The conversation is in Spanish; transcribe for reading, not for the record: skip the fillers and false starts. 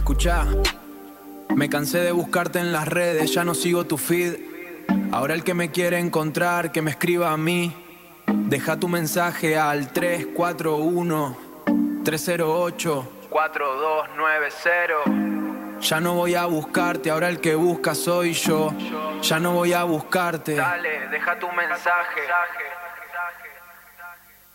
Escuchá, me cansé de buscarte en las redes, ya no sigo tu feed. Ahora el que me quiere encontrar, que me escriba a mí. Deja tu mensaje al 341-308-4290. Ya no voy a buscarte, ahora el que busca soy yo. Ya no voy a buscarte. Dale, deja tu mensaje.